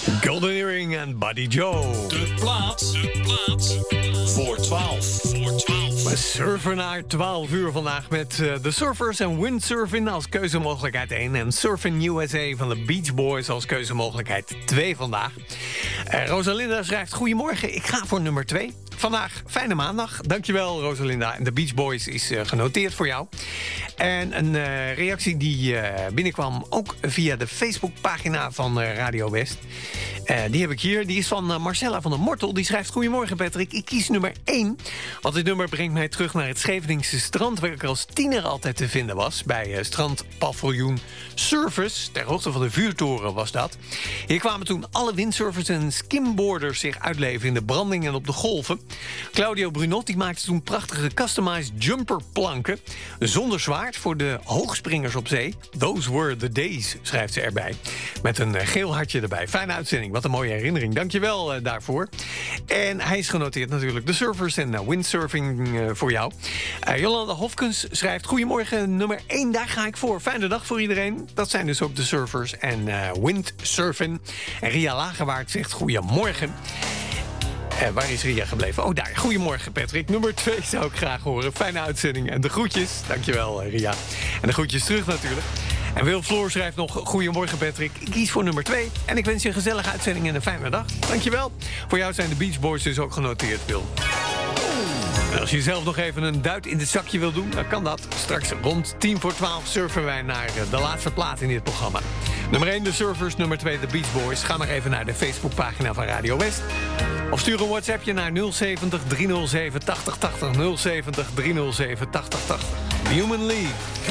Golden Earring en Buddy Joe. De plaats voor 12. We surfen naar 12 uur vandaag met de Surfers en Windsurfing als keuzemogelijkheid 1. En Surfing USA van de Beach Boys als keuzemogelijkheid 2 vandaag. Rosalinda schrijft: goedemorgen, ik ga voor nummer 2. Vandaag, fijne maandag. Dankjewel, Rosalinda. En de Beach Boys is genoteerd voor jou. En een reactie die binnenkwam ook via de Facebookpagina van Radio West. Die heb ik hier. Die is van Marcella van der Mortel. Die schrijft: goedemorgen Patrick, ik kies nummer 1. Want dit nummer brengt mij terug naar het Scheveningse strand... waar ik als tiener altijd te vinden was. Bij strandpaviljoen Surfers. Ter hoogte van de vuurtoren was dat. Hier kwamen toen alle windsurfers en skimboarders zich uitleven... in de branding en op de golven. Claudio Brunot die maakte toen prachtige customized jumperplanken... zonder zwaard voor de hoogspringers op zee. Those were the days, schrijft ze erbij. Met een geel hartje erbij. Fijne uitzending, wat een mooie herinnering. Dankjewel daarvoor. En hij is genoteerd natuurlijk de surfers en windsurfing voor jou. Jolanda Hofkens schrijft: goedemorgen, nummer 1, daar ga ik voor. Fijne dag voor iedereen. Dat zijn dus ook de surfers en windsurfen. En Ria Lagerwaard zegt: goedemorgen. Waar is Ria gebleven? Oh, daar. Goedemorgen, Patrick. Nummer 2 zou ik graag horen. Fijne uitzending. En de groetjes. Dankjewel, Ria. En de groetjes terug natuurlijk. En Wil Floor schrijft nog: goedemorgen, Patrick. Ik kies voor nummer 2. En ik wens je een gezellige uitzending en een fijne dag. Dankjewel. Voor jou zijn de Beach Boys dus ook genoteerd, Wil. En als je zelf nog even een duit in het zakje wil doen, dan kan dat. Straks rond 11:50 surfen wij naar de laatste plaat in dit programma. Nummer 1 de Surfers, nummer 2 de Beach Boys. Ga maar even naar de Facebookpagina van Radio West. Of stuur een WhatsAppje naar 070 307 8080. 070 307 8080. Human League.